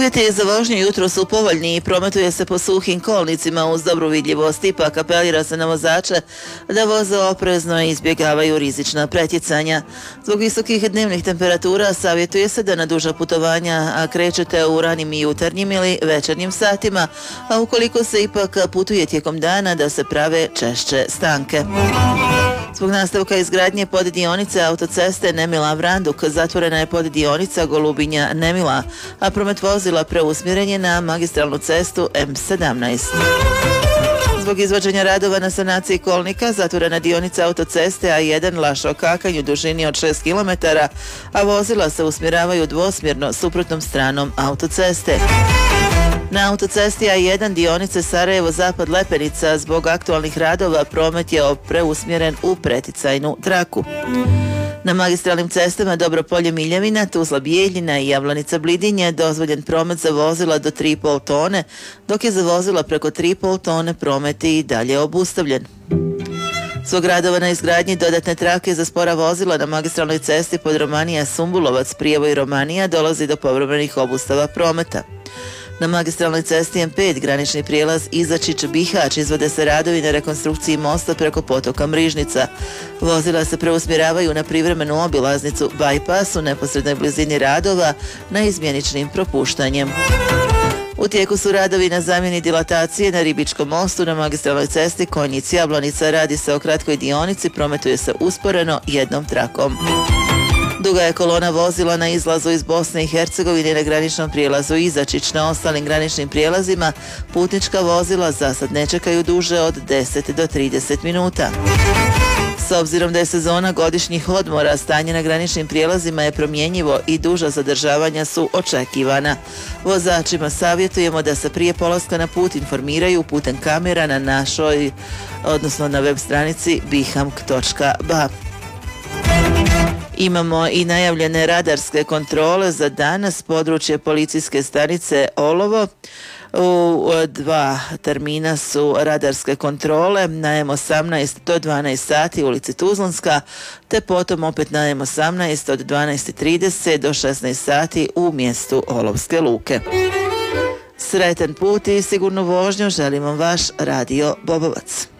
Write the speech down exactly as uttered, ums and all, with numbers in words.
Uvjeti za vožnju jutro su povoljni i prometuje se po suhim kolnicima uz dobru vidljivost, ipak apelira se na vozače da voze oprezno i izbjegavaju rizična pretjecanja. Zbog visokih dnevnih temperatura savjetuje se da na duža putovanja a krećete u ranim i jutarnjim ili večernjim satima, a ukoliko se ipak putuje tijekom dana da se prave češće stanke. Zbog nastavka izgradnje poddionice autoceste Nemila-Vranduk zatvorena je poddionica Golubinja-Nemila, a promet vozila preusmjeren je na magistralnu cestu M sedamnaest. Zbog izvođenja radova na sanaciji kolnika zatvorena dionica autoceste A jedan Lašo-Kakanj u dužini od šest kilometara, a vozila se usmjeravaju dvosmjerno suprotnom stranom autoceste. Na autocesti A jedan dionice Sarajevo-Zapad Lepenica zbog aktualnih radova promet je preusmjeren u preticajnu traku. Na magistralnim cestama Dobropolje-Miljevina, Tuzla-Bijeljina i Javlanica-Blidinje dozvoljen promet za vozila do tri i pol tone, dok je za vozila preko tri i pol tone promet i dalje obustavljen. Zbog radova na izgradnji dodatne trake za spora vozila na magistralnoj cesti pod Romanija-Sumbulovac, Prijevoj-Romanija dolazi do povremenih obustava prometa. Na magistralnoj cesti M pet granični prijelaz Izačić-Bihać izvode se radovi na rekonstrukciji mosta preko potoka Mrižnica. Vozila se preusmjeravaju na privremenu obilaznicu Bypass u neposrednoj blizini radova na izmjeničnim propuštanjem. U tijeku su radovi na zamjeni dilatacije na Ribičkom mostu na magistralnoj cesti Konjic-Jablanica. Radi se o kratkoj dionici, prometuje se usporeno jednom trakom. Duga je kolona vozila na izlazu iz Bosne i Hercegovine na graničnom prijelazu Izačić. Na ostalim graničnim prijelazima putnička vozila za sad ne čekaju duže od deset do trideset minuta. S obzirom da je sezona godišnjih odmora, stanje na graničnim prijelazima je promjenjivo i duža zadržavanja su očekivana. Vozačima savjetujemo da se prije polaska na put informiraju putem kamera na našoj, odnosno na web stranici bihamk točka ba. Imamo i najavljene radarske kontrole za danas, područje policijske stanice Olovo. U dva termina su radarske kontrole na M osamnaest do dvanaest sati u ulici Tuzlanska, te potom opet na M osamnaest od dvanaest i trideset do šesnaest sati u mjestu Olovske luke. Sretan put i sigurnu vožnju želim vam vaš Radio Bobovac.